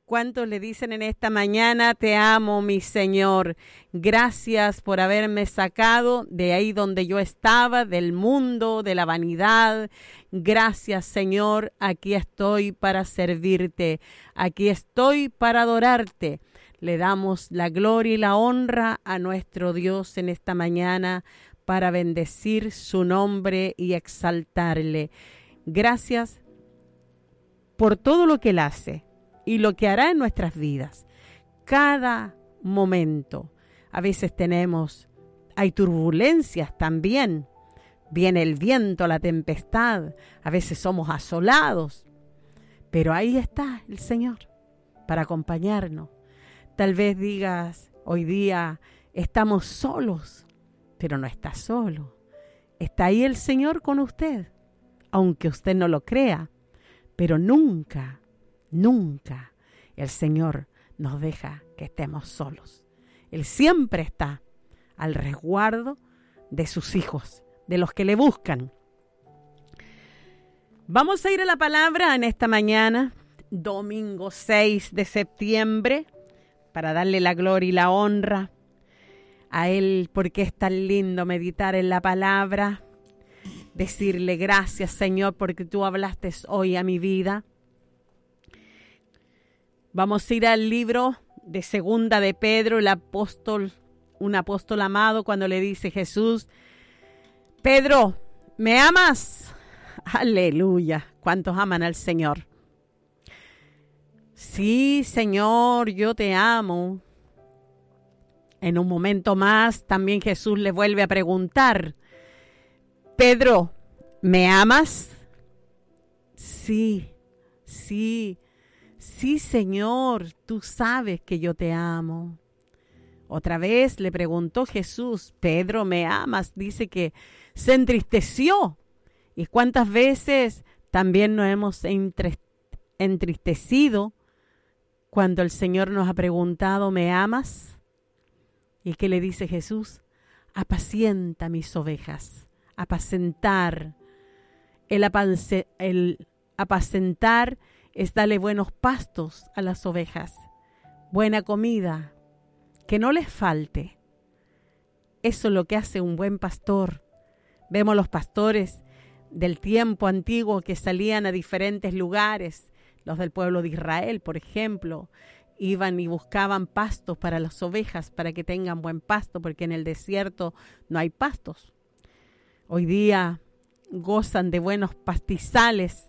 ¿Cuántos le dicen en esta mañana, te amo, mi Señor? Gracias por haberme sacado de ahí donde yo estaba, del mundo, de la vanidad. Gracias, Señor, aquí estoy para servirte. Aquí estoy para adorarte. Le damos la gloria y la honra a nuestro Dios en esta mañana para bendecir su nombre y exaltarle. Gracias por todo lo que Él hace y lo que hará en nuestras vidas. Cada momento. A veces hay turbulencias también. Viene el viento, la tempestad. A veces somos asolados. Pero ahí está el Señor para acompañarnos. Tal vez digas, hoy día estamos solos, pero no está solo. Está ahí el Señor con usted, aunque usted no lo crea. Pero nunca el Señor nos deja que estemos solos. Él siempre está al resguardo de sus hijos, de los que le buscan. Vamos a ir a la palabra en esta mañana, domingo 6 de septiembre, para darle la gloria y la honra a Él, porque es tan lindo meditar en la palabra, decirle gracias, Señor, porque tú hablaste hoy a mi vida. Vamos a ir al libro de Segunda de Pedro, un apóstol amado, cuando le dice Jesús, Pedro, ¿me amas? Aleluya, ¿cuántos aman al Señor? Sí, Señor, yo te amo. En un momento más, también Jesús le vuelve a preguntar, Pedro, ¿me amas? Sí, Señor, tú sabes que yo te amo. Otra vez le preguntó Jesús, Pedro, ¿me amas? Dice que se entristeció. ¿Y cuántas veces también nos hemos entristecido cuando el Señor nos ha preguntado, ¿me amas? ¿Y qué le dice Jesús? Apacienta mis ovejas. Apacentar. El apacentar es darle buenos pastos a las ovejas, buena comida, que no les falte. Eso es lo que hace un buen pastor. Vemos los pastores del tiempo antiguo que salían a diferentes lugares, los del pueblo de Israel, por ejemplo, iban y buscaban pastos para las ovejas, para que tengan buen pasto, porque en el desierto no hay pastos. Hoy día gozan de buenos pastizales